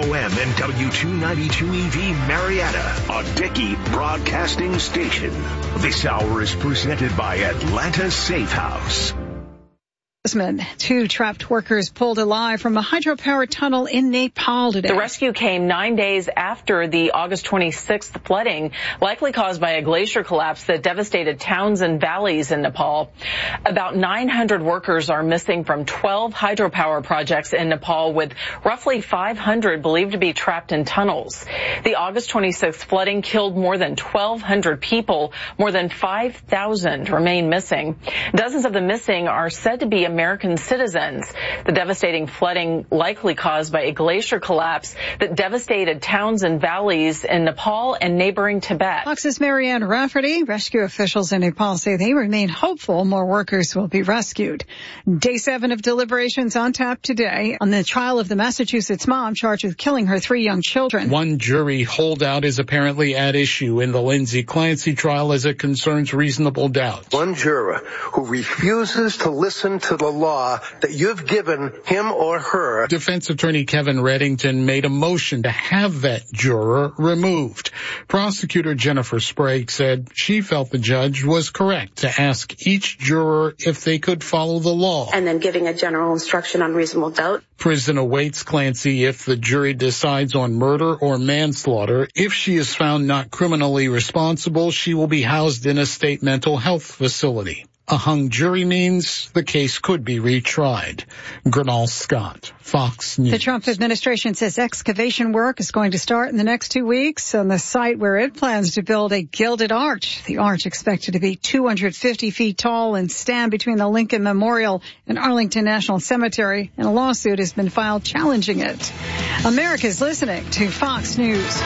WOM and W292EV Marietta, a Dickey broadcasting station. This hour is presented by Atlanta Safe House. Two trapped workers pulled alive from a hydropower tunnel in Nepal today. The rescue came 9 days after the August 26th flooding, likely caused by a glacier collapse that devastated towns and valleys in Nepal. About 900 workers are missing from 12 hydropower projects in Nepal, with roughly 500 believed to be trapped in tunnels. The August 26th flooding killed more than 1,200 people. More than 5,000 remain missing. Dozens of the missing are said to be American citizens. The devastating flooding likely caused by a glacier collapse that devastated towns and valleys in Nepal and neighboring Tibet. Fox's Marianne Rafferty. Rescue officials in Nepal say they remain hopeful more workers will be rescued. Day 7 of deliberations on tap today on the trial of the Massachusetts mom charged with killing her 3 young children. One jury holdout is apparently at issue in the Lindsay Clancy trial as it concerns reasonable doubt. One juror who refuses to listen to the law that you've given him or her. Defense attorney Kevin Reddington made a motion to have that juror removed. Prosecutor Jennifer Sprague said she felt the judge was correct to ask each juror if they could follow the law. And then giving a general instruction on reasonable doubt. Prison awaits Clancy if the jury decides on murder or manslaughter. If she is found not criminally responsible, she will be housed in a state mental health facility. A hung jury means the case could be retried. Gernal Scott, Fox News. The Trump administration says excavation work is going to start in the next 2 weeks on the site where it plans to build a gilded arch. The arch expected to be 250 feet tall and stand between the Lincoln Memorial and Arlington National Cemetery, and a lawsuit has been filed challenging it. America's listening to Fox News.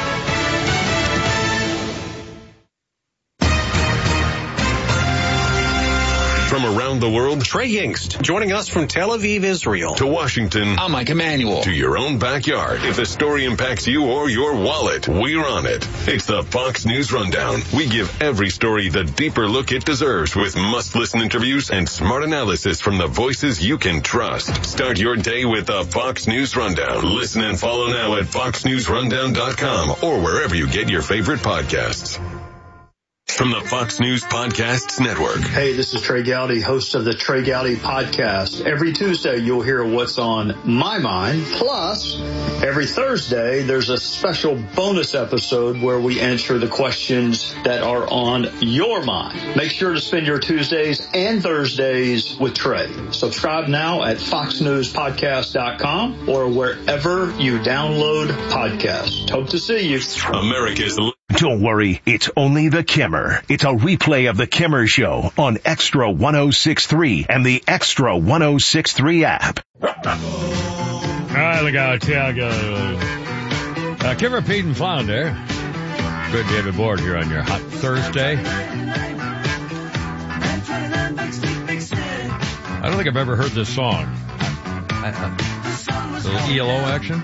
From around the world, Trey Yingst, joining us from Tel Aviv, Israel. To Washington, I'm Mike Emanuel. To your own backyard. If the story impacts you or your wallet, we're on it. It's the Fox News Rundown. We give every story the deeper look it deserves with must-listen interviews and smart analysis from the voices you can trust. Start your day with the Fox News Rundown. Listen and follow now at foxnewsrundown.com or wherever you get your favorite podcasts. From the Fox News Podcasts Network. Hey, this is Trey Gowdy, host of the Trey Gowdy Podcast. Every Tuesday, you'll hear what's on my mind. Plus, every Thursday, there's a special bonus episode where we answer the questions that are on your mind. Make sure to spend your Tuesdays and Thursdays with Trey. Subscribe now at foxnewspodcast.com or wherever you download podcasts. Hope to see you. America's... Don't worry, it's only the Kimmer. It's a replay of the Kimmer Show on Extra 106.3 and the Extra 106.3 app. All right, look out, Tiago. Kimmer, Pete, and Flounder. Good to have you aboard here on your hot Thursday. I don't think I've ever heard this song. A little ELO action.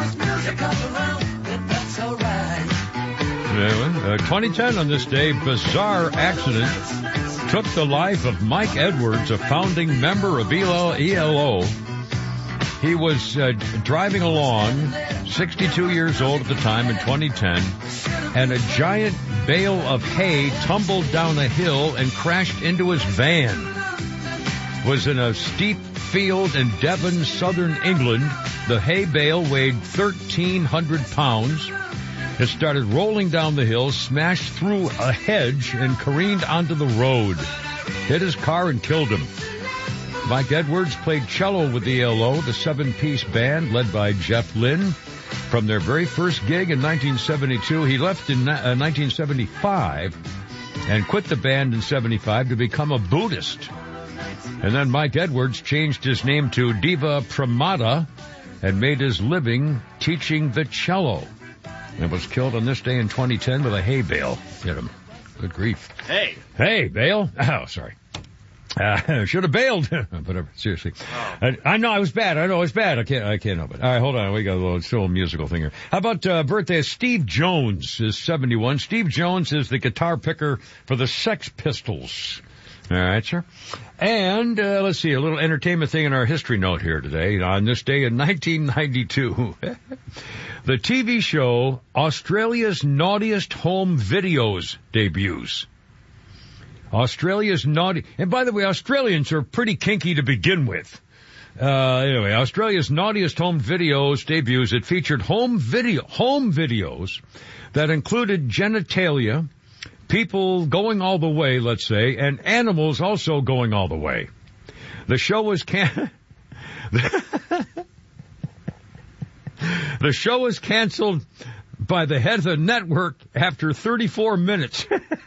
2010 on this day, bizarre accident took the life of Mike Edwards, a founding member of ELO. He was driving along, 62 years old at the time in 2010, and a giant bale of hay tumbled down a hill and crashed into his van. Was in a steep field in Devon, southern England. The hay bale weighed 1,300 pounds. It started rolling down the hill, smashed through a hedge, and careened onto the road. Hit his car and killed him. Mike Edwards played cello with the ELO, the 7-piece band led by Jeff Lynne. From their very first gig in 1972, he left in 1975 and quit the band in 75 to become a Buddhist. And then Mike Edwards changed his name to Deva Pramada and made his living teaching the cello. And was killed on this day in 2010 with a hay bale. Hit him. Good grief. Hey, bale. Oh, sorry. Should have bailed. Whatever. Seriously. Oh. I know I was bad. I know it's bad. I can't help it. All right, hold on. We got a little still a musical thing here. How about birthday? Steve Jones is 71. Steve Jones is the guitar picker for the Sex Pistols. All right, sir. And let's see, a little entertainment thing in our history note here today. On this day in 1992, The TV show Australia's Naughtiest Home Videos debuts. Australia's naughty, and by the way, Australians are pretty kinky to begin with. Anyway, Australia's Naughtiest Home Videos debuts. It featured home videos that included genitalia, people going all the way, let's say, and animals also going all the way. The show was the show was canceled by the head of the network after 34 minutes.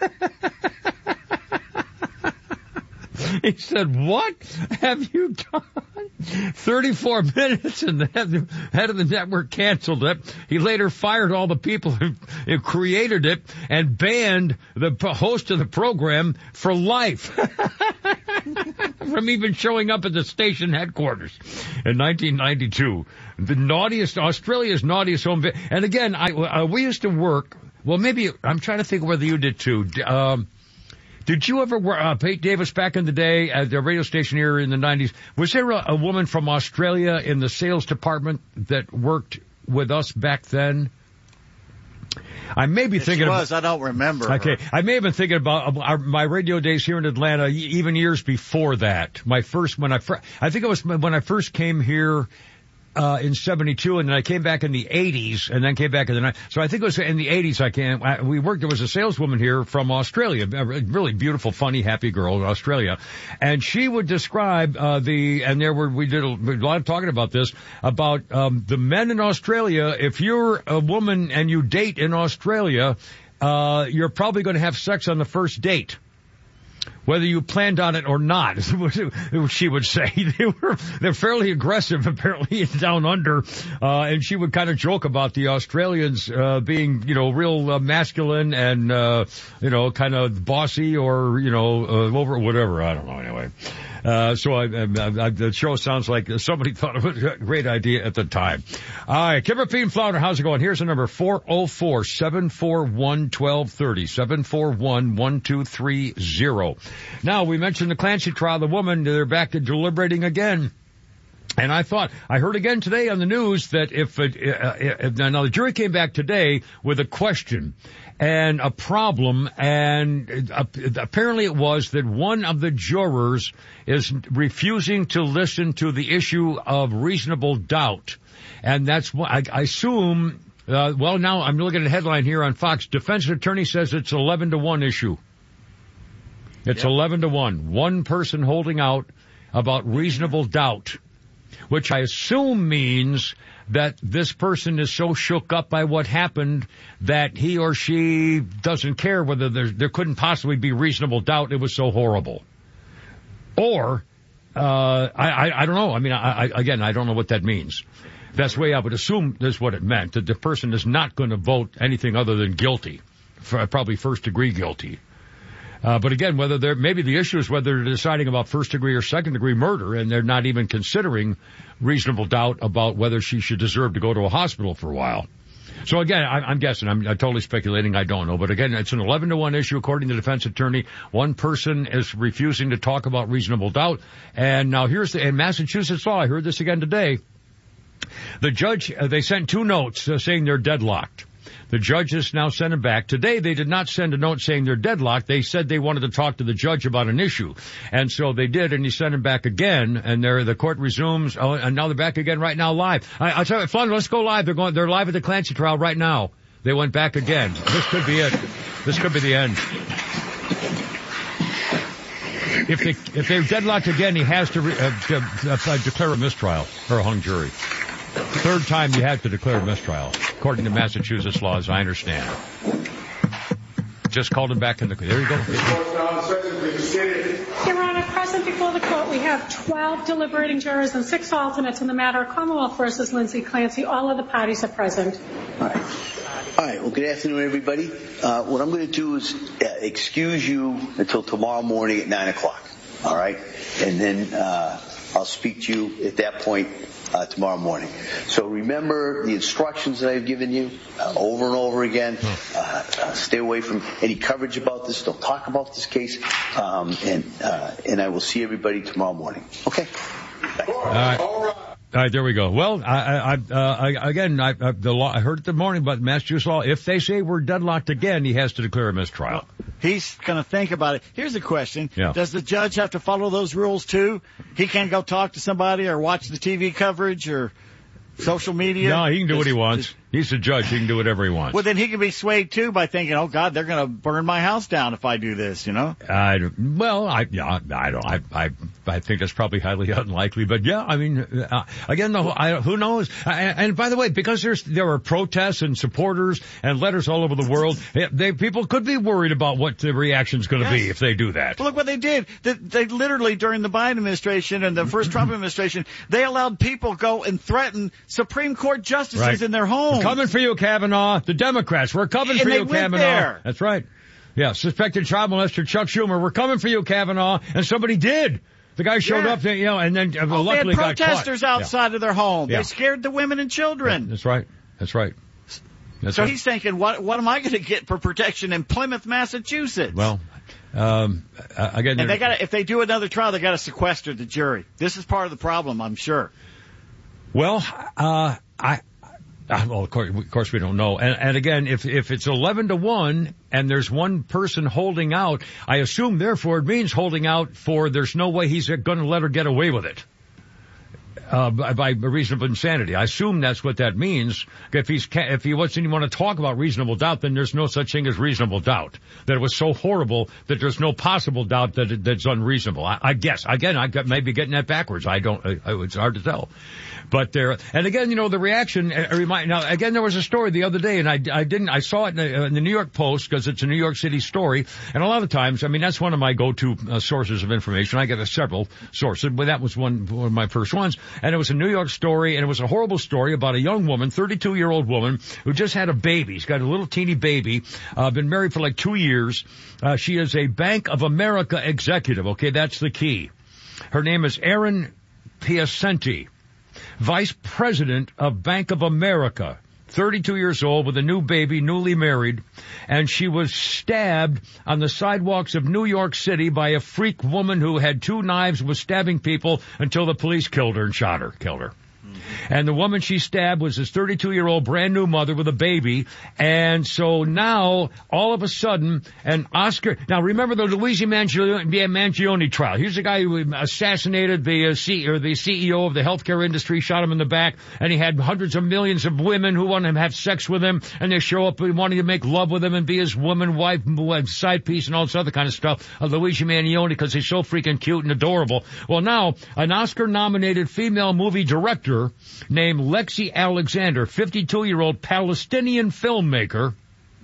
He said, "What have you done?" 34 minutes, and the head of the network canceled it. He later fired all the people who created it and banned the host of the program for life from even showing up at the station headquarters in 1992. The naughtiest, Australia's naughtiest home video. And again, we used to work, well, maybe, I'm trying to think whether you did too. Did you ever work, Pete Davis, back in the day at the radio station here in the 90s, was there a woman from Australia in the sales department that worked with us back then? I may be thinking I don't remember. Okay. I may have been thinking about my radio days here in Atlanta, even years before that. I think it was when I first came here, in 72, and then I came back in the 80s, and then came back in the 90s. So I think it was in the 80s there was a saleswoman here from Australia, a really beautiful, funny, happy girl in Australia. And she would describe, we did a lot of talking about this, about, the men in Australia. If you're a woman and you date in Australia, you're probably going to have sex on the first date, whether you planned on it or not, she would say. They're fairly aggressive, apparently, down under, and she would kind of joke about the Australians, being, real masculine and, kind of bossy or, over whatever, I don't know, anyway. The show sounds like somebody thought it was a great idea at the time. All right, Kimber Pete and Flounder, how's it going? Here's the number, 404-741-1230, 741-1230. Now, we mentioned the Clancy trial. The woman, they're back to deliberating again. And I heard again today on the news that now the jury came back today with a question and a problem, and apparently it was that one of the jurors is refusing to listen to the issue of reasonable doubt. And that's what I assume, now I'm looking at a headline here on Fox. Defense attorney says it's 11-1 issue. It's 11-1. One person holding out about reasonable doubt, which I assume means that this person is so shook up by what happened that he or she doesn't care whether there couldn't possibly be reasonable doubt. It was so horrible. Or, I don't know. I mean, I don't know what that means. That's the way I would assume that's what it meant, that the person is not going to vote anything other than guilty, probably first degree guilty. But again, maybe the issue is whether they're deciding about first degree or second degree murder, and they're not even considering reasonable doubt about whether she should deserve to go to a hospital for a while. So again, I'm guessing. I'm totally speculating. I don't know. But again, it's an 11-1 issue according to the defense attorney. One person is refusing to talk about reasonable doubt. And now in Massachusetts law, I heard this again today. The judge, they sent 2 notes saying they're deadlocked. The judge has now sent them back. Today, they did not send a note saying they're deadlocked. They said they wanted to talk to the judge about an issue. And so they did, and he sent them back again, and the court resumes. Oh, and now they're back again right now live. I'll tell you, Flounder, let's go live. They're live at the Clancy trial right now. They went back again. This could be it. This could be the end. If they're deadlocked again, he has to declare a mistrial or a hung jury. Third time you have to declare a mistrial, according to Massachusetts law, as I understand. Just called him back in the... There you go. Your Honor, present before the court, we have 12 deliberating jurors and 6 alternates in the matter of Commonwealth versus Lindsay Clancy. All of the parties are present. All right. Well, good afternoon, everybody. What I'm going to do is excuse you until tomorrow morning at 9 o'clock. All right? And then I'll speak to you at that point tomorrow morning. So remember the instructions that I've given you over and over again. Stay away from any coverage about this. Don't talk about this case. And I will see everybody tomorrow morning. Okay? All right. All right, there we go. Well, I heard it this morning about Massachusetts law. If they say we're deadlocked again, he has to declare a mistrial. Well, he's going to think about it. Here's a question. Yeah. Does the judge have to follow those rules, too? He can't go talk to somebody or watch the TV coverage or social media? No, he can do what he wants. He's the judge. He can do whatever he wants. Well, then he can be swayed, too, by thinking, oh, God, they're going to burn my house down if I do this, you know? I think that's probably highly unlikely. But, yeah, I mean, again, who knows? And by the way, because there are protests and supporters and letters all over the world, people could be worried about what the reaction's going to be if they do that. Well, look what they did. They literally, during the Biden administration and the first Trump administration, they allowed people go and threaten Supreme Court justices in their homes. Coming for you, Kavanaugh. The Democrats, we're coming for you, Kavanaugh. There. That's right. Yeah, suspected child molester Chuck Schumer, we're coming for you, Kavanaugh. And somebody did. The guy showed up, and then luckily got caught. They had protesters outside of their home. Yeah. They scared the women and children. That's right. So he's thinking, what am I going to get for protection in Plymouth, Massachusetts? Well, again, and if they do another trial, they got to sequester the jury. This is part of the problem, I'm sure. Well, well, of course we don't know. And again, if it's 11-1 and there's one person holding out, I assume therefore it means holding out for there's no way he's going to let her get away with it. By reasonable insanity. I assume that's what that means. If he doesn't want to talk about reasonable doubt, then there's no such thing as reasonable doubt. That it was so horrible that there's no possible doubt that that's unreasonable. I guess. Again, I may be getting that backwards. It's hard to tell. But and again, the reaction, now again, there was a story the other day and I saw it in the New York Post because it's a New York City story. And a lot of times, I mean, that's one of my go-to sources of information. I get several sources, but that was one of my first ones. And it was a New York story, and it was a horrible story about a young woman, 32-year-old woman, who just had a baby. She's got a little teeny baby, been married for like 2 years. She is a Bank of America executive. Okay, that's the key. Her name is Erin Piacenti, Vice President of Bank of America. 32 years old with a new baby, newly married, and she was stabbed on the sidewalks of New York City by a freak woman who had 2 knives, was stabbing people until the police killed her. And the woman she stabbed was this 32-year-old brand new mother with a baby. And so now, all of a sudden, an Oscar... Now, remember the Luigi Mangione trial. Here's the guy who assassinated the CEO of the healthcare industry, shot him in the back, and he had hundreds of millions of women who wanted to have sex with him, and they show up wanting to make love with him and be his woman, wife, side piece, and all this other kind of stuff. Luigi Mangione, because he's so freaking cute and adorable. Well, now, an Oscar-nominated female movie director named Lexi Alexander, 52-year-old Palestinian filmmaker,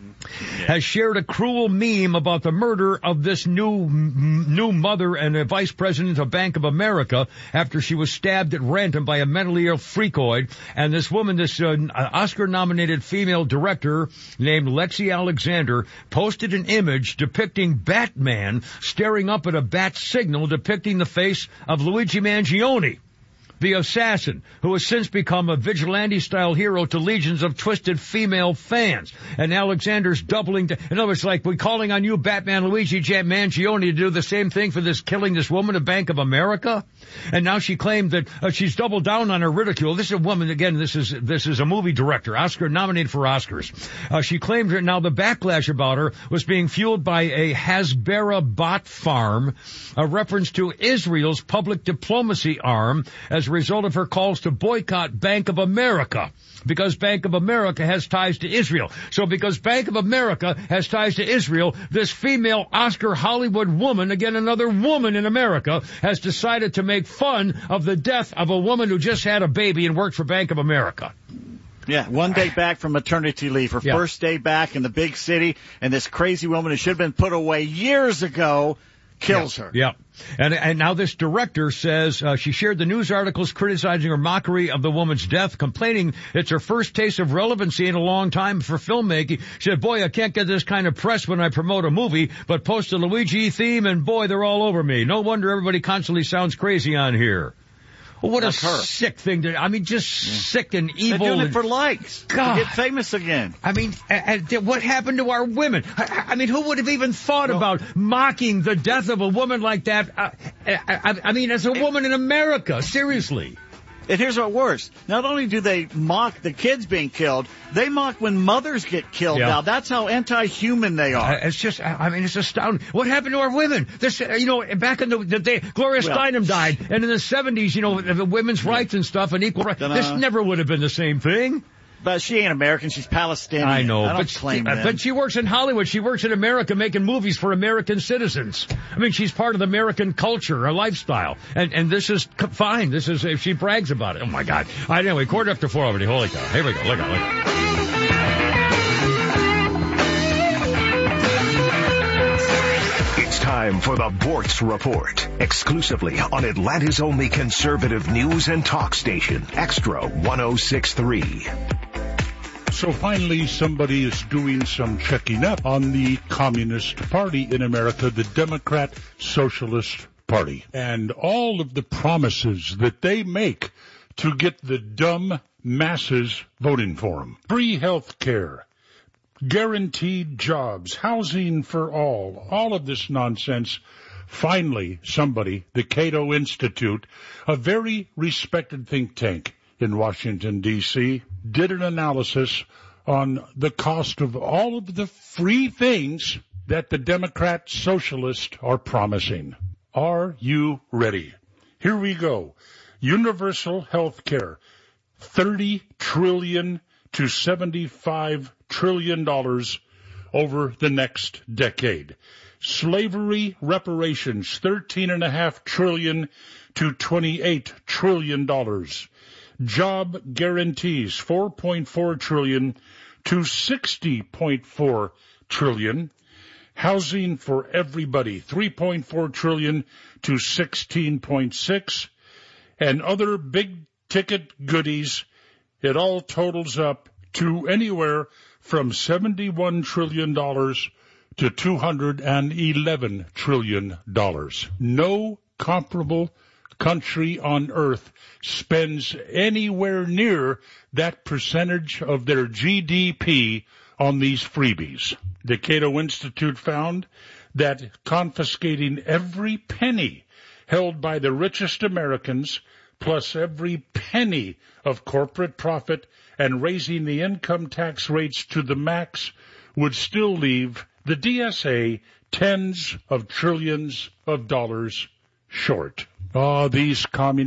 has shared a cruel meme about the murder of this new mother and a vice president of Bank of America after she was stabbed at random by a mentally ill freakoid. And this woman, this Oscar-nominated female director named Lexi Alexander, posted an image depicting Batman staring up at a bat signal depicting the face of Luigi Mangione, the assassin, who has since become a vigilante-style hero to legions of twisted female fans. And Alexander's doubling in other words, like, we're calling on you, Batman Luigi Mangione, to do the same thing for killing this woman at Bank of America. And now she claimed that she's doubled down on her ridicule. This is a woman, again, this is a movie director, Oscar nominated for Oscars. She claimed that now the backlash about her was being fueled by a Hasbara bot farm, a reference to Israel's public diplomacy arm, as a result of her calls to boycott Bank of America, because Bank of America has ties to Israel. So because Bank of America has ties to Israel, this female Oscar Hollywood woman, again another woman in America, has decided to make fun of the death of a woman who just had a baby and worked for Bank of America. Yeah, one day back from maternity leave, her first day back in the big city, and this crazy woman who should have been put away years ago kills her. Yeah. And now this director says she shared the news articles criticizing her mockery of the woman's death, complaining it's her first taste of relevancy in a long time for filmmaking. She said, boy, I can't get this kind of press when I promote a movie, but post a Luigi theme and boy, they're all over me. No wonder everybody constantly sounds crazy on here. Well, what That's a her. Sick thing to, I mean, just sick and evil. They're doing it for likes. God. To get famous again. I mean, what happened to our women? I mean, who would have even thought about mocking the death of a woman like that? I mean, as a woman in America, seriously. And here's what worse. Not only do they mock the kids being killed, they mock when mothers get killed now. That's how anti-human they are. It's just, it's astounding. What happened to our women? This, back in the day, Gloria Steinem died, and in the 70s, the women's rights and stuff and equal rights. This never would have been the same thing. But she ain't American. She's Palestinian. I know. I don't claim that. But she works in Hollywood. She works in America making movies for American citizens. She's part of the American culture, a lifestyle. And this is fine. This is, if she brags about it. Oh, my God. Anyway, 4:15 already. Holy cow. Here we go. Look out. It's time for the Bortz Report, exclusively on Atlanta's only conservative news and talk station, Extra 106.3. So finally, somebody is doing some checking up on the Communist Party in America, the Democrat Socialist Party, and all of the promises that they make to get the dumb masses voting for them. Free health care, guaranteed jobs, housing for all of this nonsense. Finally, somebody, the Cato Institute, a very respected think tank in Washington, D.C., did an analysis on the cost of all of the free things that the Democrat socialists are promising. Are you ready? Here we go. Universal health care, $30 trillion to $75 trillion over the next decade. Slavery reparations, $13.5 trillion to $28 trillion. Job guarantees, $4.4 trillion to $60.4 trillion. Housing for everybody, $3.4 trillion to $16.6. And other big ticket goodies, it all totals up to anywhere from $71 trillion to $211 trillion. No comparable country on earth spends anywhere near that percentage of their GDP on these freebies. The Cato Institute found that confiscating every penny held by the richest Americans, plus every penny of corporate profit, and raising the income tax rates to the max would still leave the DSA tens of trillions of dollars short. Oh, these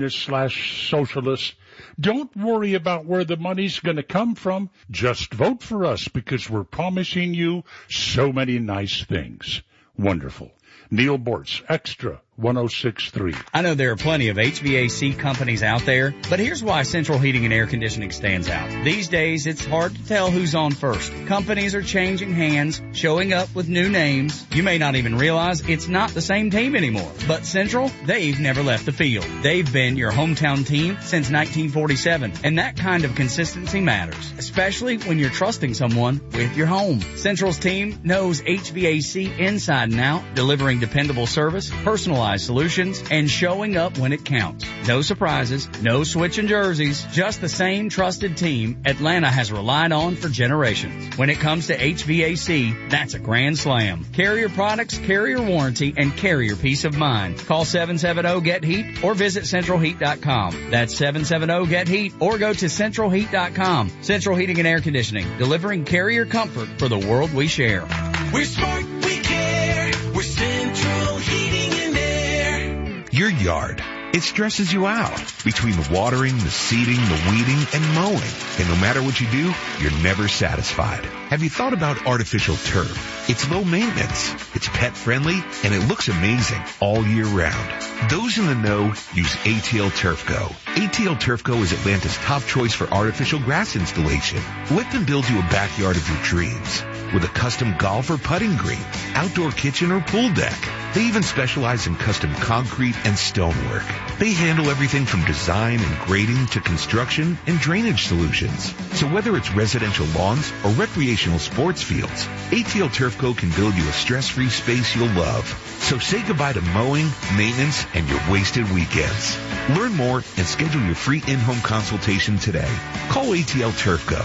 communists/socialists, don't worry about where the money's going to come from. Just vote for us because we're promising you so many nice things. Wonderful. Neil Bortz, Extra 106.3. I know there are plenty of HVAC companies out there, but here's why Central Heating and Air Conditioning stands out. These days, it's hard to tell who's on first. Companies are changing hands, showing up with new names. You may not even realize it's not the same team anymore. But Central, they've never left the field. They've been your hometown team since 1947, and that kind of consistency matters, especially when you're trusting someone with your home. Central's team knows HVAC inside and out, delivering dependable service, personalized solutions, and showing up when it counts. No surprises, no switching jerseys, just the same trusted team Atlanta has relied on for generations. When it comes to HVAC, that's a grand slam. Carrier products, carrier warranty, and carrier peace of mind. Call 770-GET-HEAT or visit centralheat.com. That's 770-GET-HEAT or go to centralheat.com. Central Heating and Air Conditioning, delivering carrier comfort for the world we share. We're smart, we care. We're Central Heating and Air. Your yard, it stresses you out. Between the watering, the seeding, the weeding, and mowing. And no matter what you do, you're never satisfied. Have you thought about artificial turf? It's low maintenance, it's pet friendly, and it looks amazing all year round. Those in the know use ATL Turf Go. ATL Turf Go is Atlanta's top choice for artificial grass installation. Let them build you a backyard of your dreams with a custom golf or putting green, outdoor kitchen or pool deck. They even specialize in custom concrete and stonework. They handle everything from design and grading to construction and drainage solutions. So whether it's residential lawns or recreational sports fields, ATL Turf Co. can build you a stress-free space you'll love. So say goodbye to mowing, maintenance, and your wasted weekends. Learn more and schedule your free in-home consultation today. Call ATL Turf Co.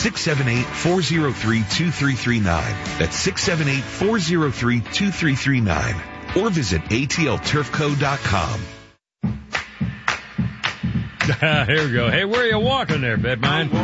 678-403-2339. That's 678-403-2339. Or visit atlturfco.com. Here we go. Hey, where are you walking there, Bedmine?